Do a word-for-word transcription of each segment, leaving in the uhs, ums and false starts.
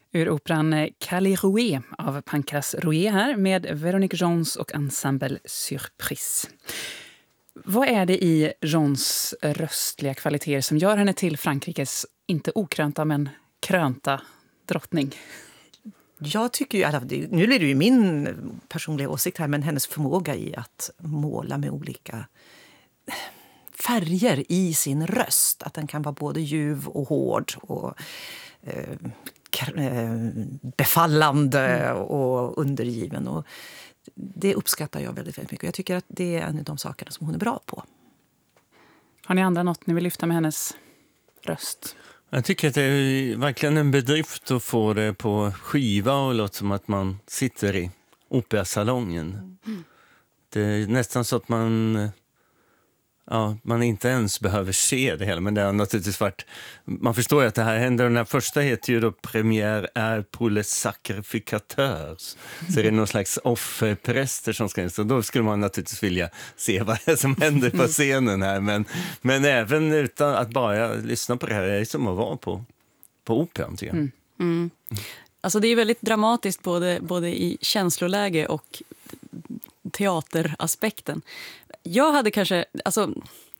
Ur operan Calle Rouet av Pancras Rouet här med Véronique Jones och Ensemble Surprise. Vad är det i Jones röstliga kvaliteter som gör henne till Frankrikes inte okrönta men krönta drottning? Jag tycker ju, nu är det ju min personliga åsikt här, men hennes förmåga i att måla med olika färger i sin röst. Att den kan vara både ljuv och hård och eh, befallande mm. och undergiven. Och det uppskattar jag väldigt, väldigt mycket. Jag tycker att det är en av de sakerna som hon är bra på. Har ni andra något ni vill lyfta med hennes röst? Jag tycker att det är verkligen en bedrift att få det på skiva och låter som att man sitter i operasalongen. Mm. Det är nästan så att man, ja, man inte ens behöver se det hela, men det har naturligtvis varit, man förstår ju att det här händer. Den här första heter ju då Première är pour les sacrificateurs. Så det är någon slags offerpräster som ska in, så då skulle man naturligtvis vilja se vad det är som händer på scenen här, men, men även utan att bara lyssna på det här är det som att vara på, på operan, tycker jag. Mm. Mm. Alltså det är väldigt dramatiskt både, både i känsloläge och teateraspekten. Jag hade kanske, alltså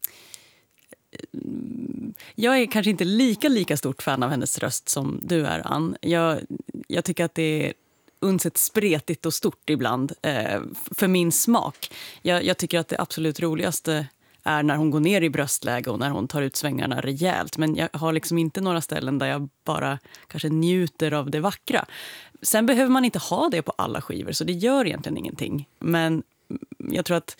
jag är kanske inte lika lika stort fan av hennes röst som du är, Ann. Jag, jag tycker att det är undset spretigt och stort ibland eh, för min smak. Jag, jag tycker att det absolut roligaste är när hon går ner i bröstläge och när hon tar ut svängarna rejält. Men jag har liksom inte några ställen där jag bara kanske njuter av det vackra. Sen behöver man inte ha det på alla skivor, så det gör egentligen ingenting. Men jag tror att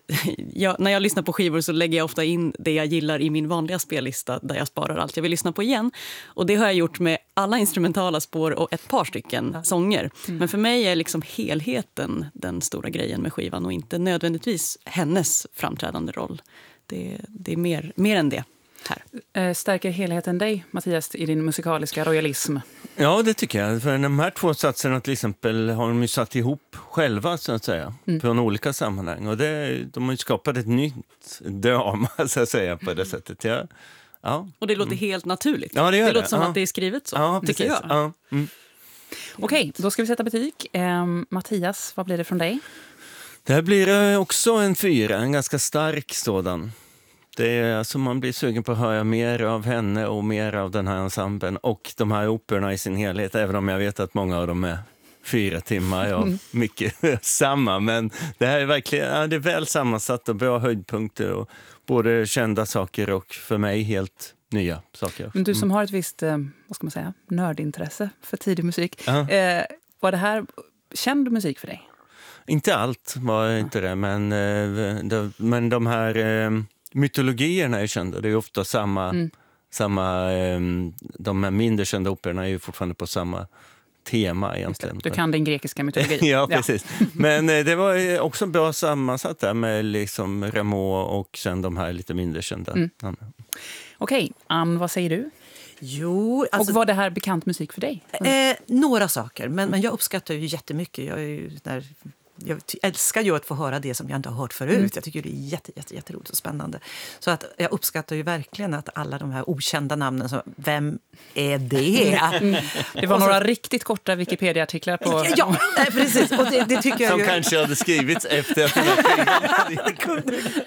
jag, när jag lyssnar på skivor så lägger jag ofta in det jag gillar i min vanliga spellista där jag sparar allt jag vill lyssna på igen. Och det har jag gjort med alla instrumentala spår och ett par stycken sånger. Mm. Men för mig är liksom helheten den stora grejen med skivan och inte nödvändigtvis hennes framträdande roll. Det, det är mer, mer än det här. Stärker helheten dig, Mattias, i din musikaliska royalism? Ja, det tycker jag. För de här två satserna till exempel har de ju satt ihop själva, så att säga, mm. från olika sammanhang. Och det, de har ju skapat ett nytt drama, så att säga, på det sättet. Ja. Ja. Och det låter helt naturligt. Ja, det gör det det. låter som ja. att det är skrivet så, ja, tycker jag. Ja. Mm. Okej, då ska vi sätta betyg. Eh, Mattias, vad blir det från dig? Det här blir också en fyra, en ganska stark sådan. Det är, alltså, man blir sugen på att höra mer av henne och mer av den här ensemblen och de här operorna i sin helhet, även om jag vet att många av dem är fyra timmar, ja, mycket samma, men det här är verkligen, ja, det är väl sammansatt och bra höjdpunkter och både kända saker och för mig helt nya saker. Men du som har ett visst, eh, vad ska man säga, nördintresse för tidig musik, uh-huh. eh, var det här känd musik för dig? Inte allt var uh-huh. inte det, men, eh, det, men de här eh, mytologierna är kända. Det är ofta samma, mm. samma eh, de här mindre kända operorna är ju fortfarande på samma tema egentligen. Du kan den grekiska mytologin. Ja, precis. Ja. Men eh, det var också bra sammansatt där med liksom Rameau och sen de här lite mindre kända. Mm. Ja. Okej, Ann, vad säger du? Jo, alltså, och var det här bekant musik för dig? Eh, några saker, men, men jag uppskattar ju jättemycket. Jag är ju där... Jag älskar ju att få höra det som jag inte har hört förut. Mm. Jag tycker det är jätte, jätte, jätteroligt och spännande. Så att jag uppskattar ju verkligen att alla de här okända namnen, så vem är det? Mm. Det var några så, riktigt korta Wikipedia-artiklar på... Ja, precis. Och det, det tycker jag som ju... kanske hade skrivits efter att den här